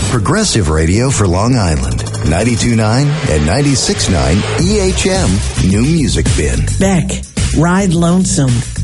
Progressive radio for Long Island. 92.9 and 96.9 EHM New Music Bin. Beck, Ride Lonesome.